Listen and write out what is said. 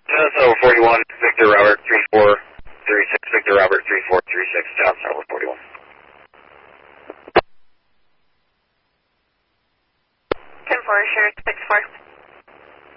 Tower 41, Victor Robert 3436, Victor Robert 3436, Tower 41. 10-4, sure, 6-4.